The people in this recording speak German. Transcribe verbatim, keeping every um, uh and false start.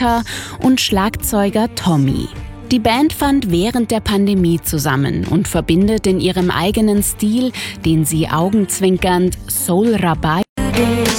Musiker und Schlagzeuger Tommy. Die Band fand während der Pandemie zusammen und verbindet in ihrem eigenen Stil, den sie augenzwinkernd Soul Rabai